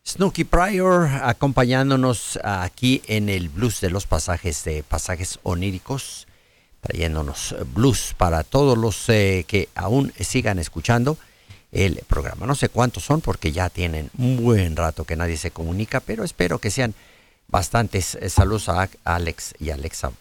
Snooky Pryor acompañándonos aquí en el blues de los pasajes oníricos, trayéndonos blues para todos los que aún sigan escuchando el programa. No sé cuántos son porque ya tienen un buen rato que nadie se comunica, pero espero que sean bastantes. Saludos a Alex y Alexa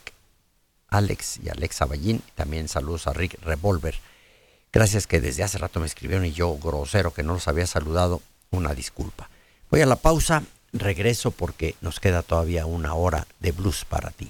Ballín. También saludos a Rick Revolver. Gracias que desde hace rato me escribieron y yo, grosero, que no los había saludado, una disculpa. Voy a la pausa, regreso porque nos queda todavía una hora de blues para ti.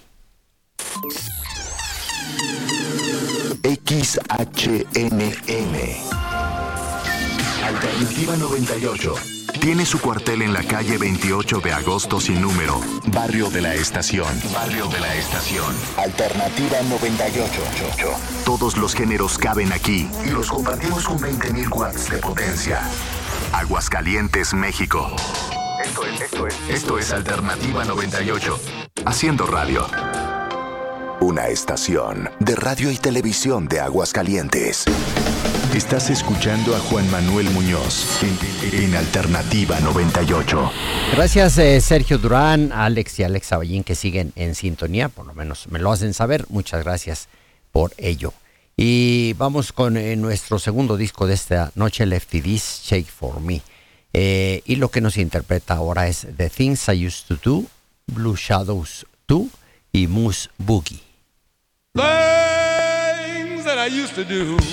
XHNM Alternativa 98 tiene su cuartel en la calle 28 de agosto sin número, Barrio de la Estación. Alternativa 98. Todos los géneros caben aquí y los compartimos con 20,000 watts de potencia. Aguascalientes, México. Esto es Alternativa 98. Haciendo radio. Una estación de radio y televisión de Aguascalientes. Estás escuchando a Juan Manuel Muñoz en Alternativa 98. Gracias Sergio Durán, Alex y Alexa Ballín que siguen en sintonía, por lo menos me lo hacen saber. Muchas gracias por ello. Y vamos con nuestro segundo disco de esta noche, Lefty D's Shake For Me. Y lo que nos interpreta ahora es The Things I Used to Do, Blue Shadows 2 y Moose Boogie. Things that I used to do